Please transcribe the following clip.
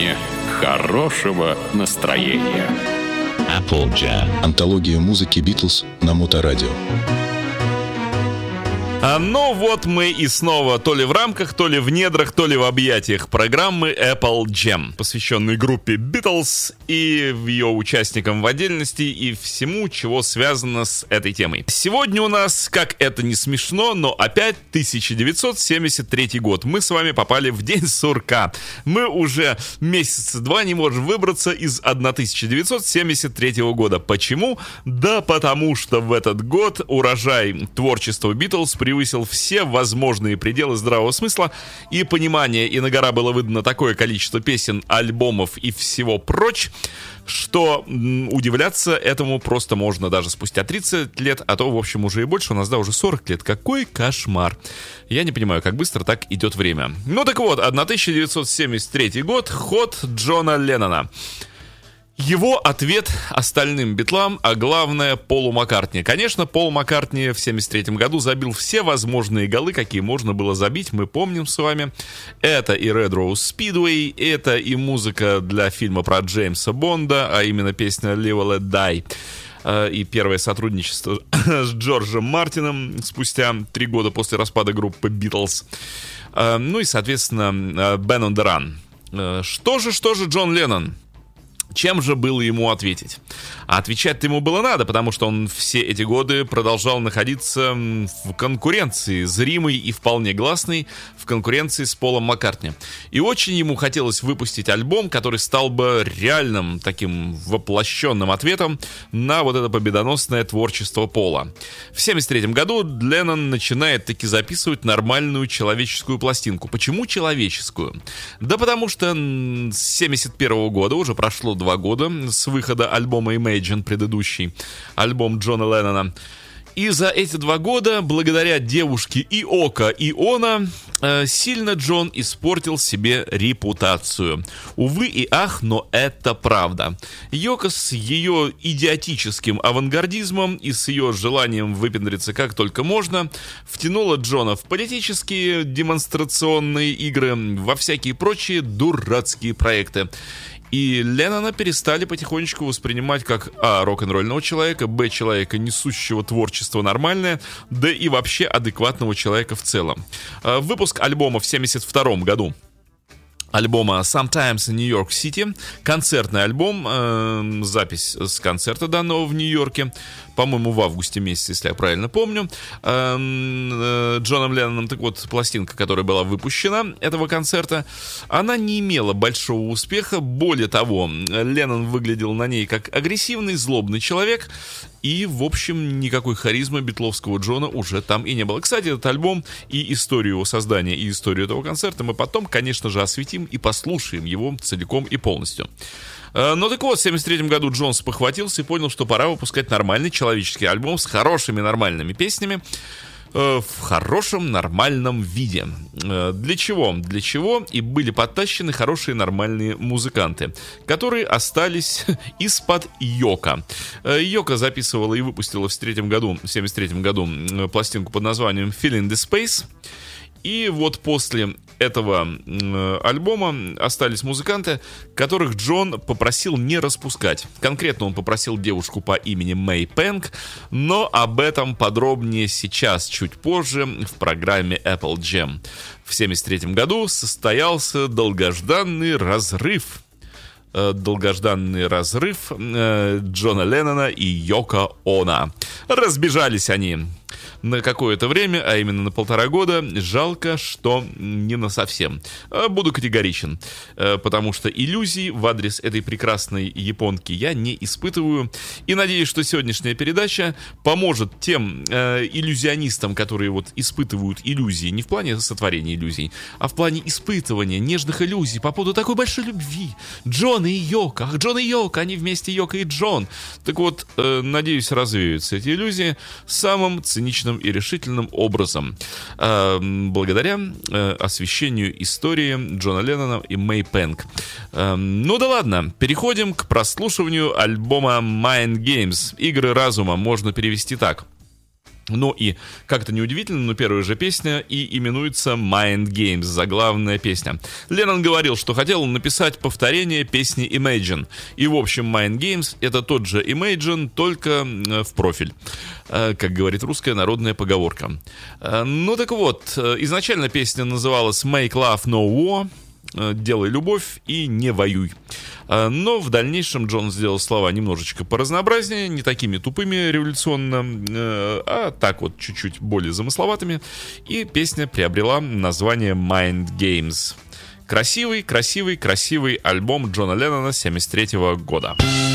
сегодня хорошего настроения. Apple Jam. Антология музыки Beatles на Моторадио. Ну вот мы и снова то ли в рамках, то ли в недрах, то ли в объятиях программы Apple Jam, посвященной группе Beatles и ее участникам в отдельности и всему, чего связано с этой темой. Сегодня у нас, как это не смешно, но опять 1973 год. Мы с вами попали в день сурка. Мы уже месяца два не можем выбраться из 1973 года. Почему? Да потому что в этот год урожай творчества Beatles превысил все возможные пределы здравого смысла и понимания, и на гора было выдано такое количество песен, альбомов и всего прочь, что удивляться этому просто можно даже спустя 30 лет, а то, в общем, уже и больше, у нас, да, уже 40 лет. Какой кошмар. Я не понимаю, как быстро так идет время. Ну так вот, 1973 год, ход Джона Леннона. Его ответ остальным битлам, а главное Полу Маккартни. Конечно, Пол Маккартни в 1973 году забил все возможные голы, какие можно было забить, мы помним с вами. Это и Red Rose Speedway, это и музыка для фильма про Джеймса Бонда, а именно песня Live and Die. И первое сотрудничество с Джорджем Мартином спустя 3 года после распада группы Beatles. Ну и, соответственно, Band on the Run. Что же Джон Леннон? Чем же было ему ответить? А отвечать-то ему было надо, потому что он все эти годы продолжал находиться в конкуренции, зримой и вполне гласной, в конкуренции с Полом Маккартни. И очень ему хотелось выпустить альбом, который стал бы реальным, таким воплощенным ответом на вот это победоносное творчество Пола. В 1973 году Леннон начинает таки записывать нормальную человеческую пластинку. Почему человеческую? Да потому что с 1971 года уже прошло 2 года с выхода альбома Imagine, предыдущий альбом Джона Леннона. И за эти 2 года, благодаря девушке Йоко Оно, сильно Джон испортил себе репутацию. Увы и ах, но это правда. Йоко с ее идиотическим авангардизмом и с ее желанием выпендриться как только можно втянула Джона в политические демонстрационные игры, во всякие прочие дурацкие проекты. И Леннона перестали потихонечку воспринимать как рок-н-ролльного человека, человека, несущего творчество нормальное, да и вообще адекватного человека в целом. Выпуск альбома в 1972 году. Альбома Sometimes in New York City, концертный альбом, запись с концерта данного в Нью-Йорке, по-моему, в августе месяце, если я правильно помню, Джоном Ленноном. Так вот, пластинка, которая была выпущена этого концерта, она не имела большого успеха. Более того, Леннон выглядел на ней как агрессивный, злобный человек, и, в общем, никакой харизмы битловского Джона уже там и не было. Кстати, этот альбом и историю его создания, и историю этого концерта мы потом, конечно же, осветим и послушаем его целиком и полностью. Ну так вот, в 1973 году Джон спохватился и понял, что пора выпускать нормальный человеческий альбом с хорошими нормальными песнями в хорошем нормальном виде. Для чего? Для чего и были подтащены хорошие нормальные музыканты, которые остались из-под Йоко. Йоко записывала и выпустила в 1973 году пластинку под названием Feeling the Space. И вот после этого альбома остались музыканты, которых Джон попросил не распускать. Конкретно он попросил девушку по имени Мэй Пэнк, но об этом подробнее сейчас, чуть позже, в программе Apple Jam. В 1973 году состоялся долгожданный разрыв Джона Леннона и Йоко Оно. Разбежались они на какое-то время, а именно на 1,5 года. Жалко, что не на совсем. Буду категоричен, потому что иллюзий в адрес этой прекрасной японки я не испытываю. И надеюсь, что сегодняшняя передача поможет тем иллюзионистам, которые вот испытывают иллюзии, не в плане сотворения иллюзий, а в плане испытывания нежных иллюзий по поводу такой большой любви. Джон и Йоко. Джон и Йоко, они вместе Йоко и Джон. Так вот, надеюсь, развеются эти иллюзии самым циничным и решительным образом, благодаря освещению истории Джона Леннона и Мэй Пэнк. Ну да ладно, переходим к прослушиванию альбома Mind Games. Игры разума можно перевести так. Ну и, как-то неудивительно, но первая же песня и именуется Mind Games, заглавная песня. Леннон говорил, что хотел написать повторение песни Imagine. И, в общем, Mind Games — это тот же Imagine, только в профиль. Как говорит русская народная поговорка. Ну так вот, изначально песня называлась Make Love No War, «Делай любовь и не воюй». Но в дальнейшем Джон сделал слова немножечко поразнообразнее, не такими тупыми революционно, а так вот чуть-чуть более замысловатыми. И песня приобрела название Mind Games. Красивый альбом Джона Леннона 1973 года.